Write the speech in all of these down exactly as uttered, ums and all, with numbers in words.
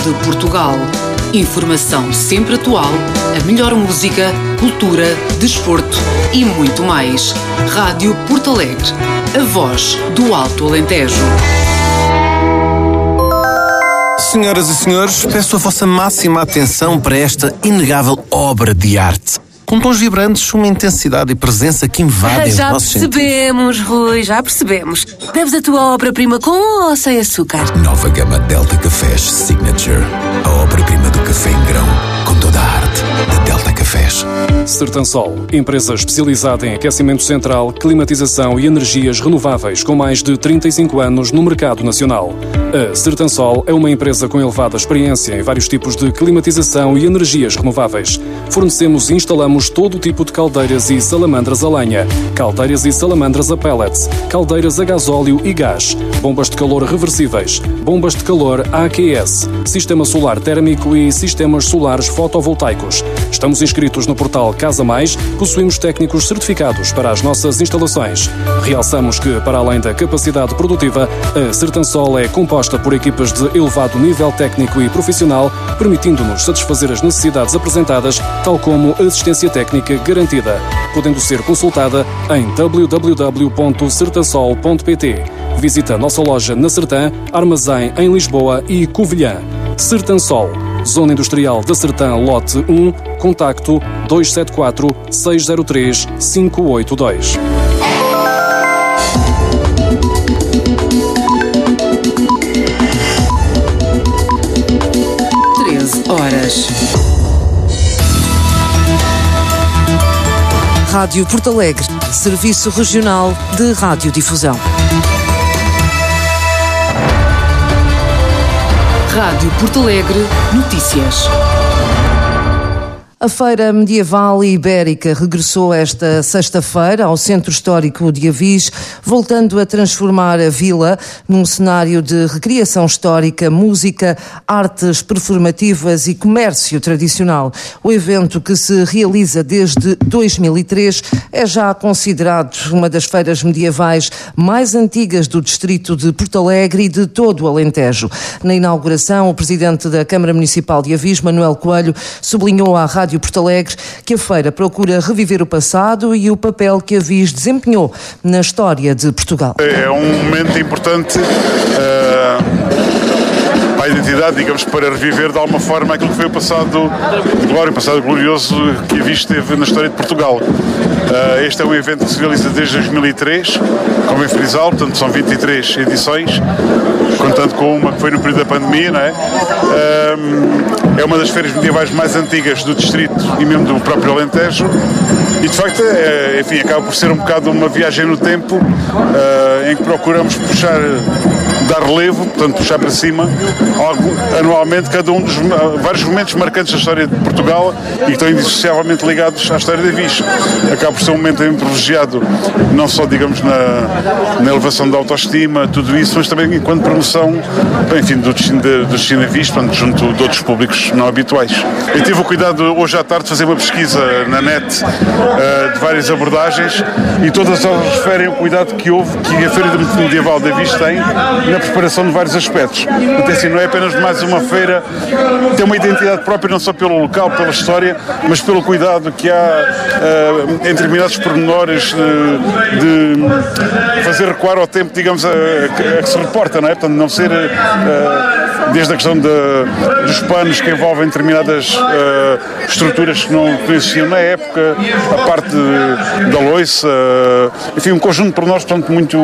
de Portugal. Informação sempre atual, a melhor música, cultura, desporto e muito mais. Rádio Porto Alegre, a voz do Alto Alentejo. Senhoras e senhores, peço a vossa máxima atenção para esta inegável obra de arte. Com tons vibrantes, uma intensidade e presença que invadem os nossos sentidos. Já percebemos, Rui, já percebemos. Deves a tua obra-prima com ou sem açúcar? Nova gama Delta Cafés Signature. A obra-prima do café em grão, com toda a arte da Delta Cafés. Sertansol, empresa especializada em aquecimento central, climatização e energias renováveis com mais de trinta e cinco anos no mercado nacional. A Sertansol é uma empresa com elevada experiência em vários tipos de climatização e energias renováveis. Fornecemos e instalamos todo o tipo de caldeiras e salamandras a lenha, caldeiras e salamandras a pellets, caldeiras a gasóleo e gás, bombas de calor reversíveis, bombas de calor A Q S, sistema solar térmico e sistemas solares fotovoltaicos. Estamos inscritos no portal Casa Mais, possuímos técnicos certificados para as nossas instalações. Realçamos que, para além da capacidade produtiva, a Sertansol é composta por equipas de elevado nível técnico e profissional, permitindo-nos satisfazer as necessidades apresentadas, tal como assistência técnica garantida, podendo ser consultada em w w w ponto sertansol ponto p t. Visita a nossa loja na Sertã, Armazém em Lisboa e Covilhã. Sertansol, Zona Industrial da Sertã, lote um, contacto dois sete quatro, seis zero três, cinco oito dois. treze horas. Rádio Porto Alegre, Serviço Regional de Radiodifusão. Rádio Porto Alegre, notícias. A Feira Medieval e Ibérica regressou esta sexta-feira ao Centro Histórico de Avis, voltando a transformar a vila num cenário de recriação histórica, música, artes performativas e comércio tradicional. O evento, que se realiza desde dois mil e três, é já considerado uma das feiras medievais mais antigas do distrito de Porto Alegre e de todo o Alentejo. Na inauguração, o presidente da Câmara Municipal de Avis, Manuel Coelho, sublinhou à Rádio Porto Alegre que a feira procura reviver o passado e o papel que Avis desempenhou na história de Portugal. É um momento importante uh, para a identidade, digamos, para reviver de alguma forma aquilo que foi o passado de glória, o passado glorioso que Avis teve na história de Portugal. Uh, este é um evento que se realiza desde dois mil e três, como em Frisal, portanto são vinte e três edições, contando com uma que foi no período da pandemia, não é? Uh, é uma das feiras medievais mais antigas do distrito e mesmo do próprio Alentejo e de facto, é, enfim, acaba por ser um bocado uma viagem no tempo uh, em que procuramos puxar, dar relevo, portanto puxar para cima algo, anualmente cada um dos uh, vários momentos marcantes da história de Portugal e que estão indissociavelmente ligados à história de Avis. Acaba por ser um momento privilegiado, não só, digamos, na, na elevação da autoestima, tudo isso, mas também enquanto promoção, enfim, do destino de, do destino de Avis, portanto, junto de outros públicos não habituais. Eu tive o cuidado hoje à tarde de fazer uma pesquisa na net uh, de várias abordagens e todas elas referem o cuidado que houve, que a Feira Medieval de Avis tem na preparação de vários aspectos. Então, assim, não é apenas mais uma feira, tem uma identidade própria não só pelo local, pela história, mas pelo cuidado que há uh, em determinados pormenores de, de fazer recuar ao tempo, digamos, a, a, a que se reporta, não é? Portanto, não ser uh, desde a questão de, dos panos que envolvem determinadas uh, estruturas que não, que não existiam na época, a parte de, da loiça, uh, enfim, um conjunto de pormenores, portanto, muito...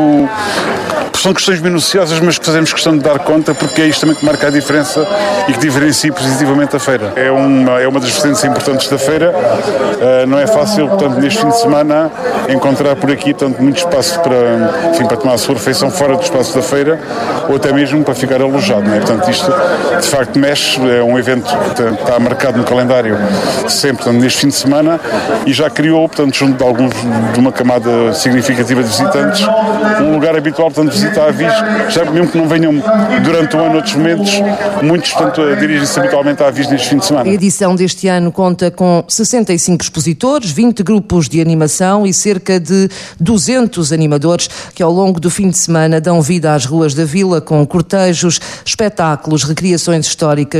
São questões minuciosas, mas que fazemos questão de dar conta porque é isto também que marca a diferença e que diferencia positivamente a feira. É uma, é uma das vertentes importantes da feira. Uh, não é fácil, portanto, neste fim de semana encontrar por aqui, portanto, muito espaço para, enfim, para tomar a sua refeição fora do espaço da feira ou até mesmo para ficar alojado. Não é? Portanto, isto de facto mexe, é um evento que está marcado no calendário sempre, portanto, neste fim de semana e já criou, portanto, junto de alguns, de uma camada significativa de visitantes, um lugar habitual, portanto, visita a Avis, já mesmo que não venham durante o ano outros momentos, muitos, portanto, dirigem-se habitualmente à Avis neste fim de semana. A edição deste ano conta com sessenta e cinco expositores, vinte grupos de animação e cerca de duzentos animadores que ao longo do fim de semana dão vida às ruas da vila com cortejos, espetáculos, recriações históricas,